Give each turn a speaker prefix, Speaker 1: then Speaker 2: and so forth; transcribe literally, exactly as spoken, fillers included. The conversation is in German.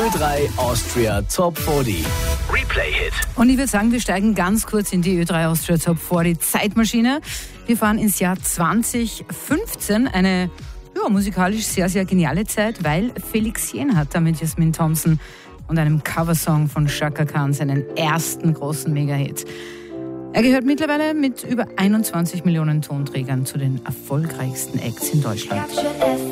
Speaker 1: Ö drei Austria Top vierzig. Replay-Hit.
Speaker 2: Und ich würde sagen, wir steigen ganz kurz in die Ö drei Austria Top vierzig Zeitmaschine. Wir fahren ins Jahr zwanzig fünfzehn, eine ja, musikalisch sehr, sehr geniale Zeit, weil Felix Jähn hat da mit Jasmin Thompson und einem Coversong von Chaka Khan seinen ersten großen Mega-Hit. Er gehört mittlerweile mit über einundzwanzig Millionen Tonträgern zu den erfolgreichsten Acts in Deutschland.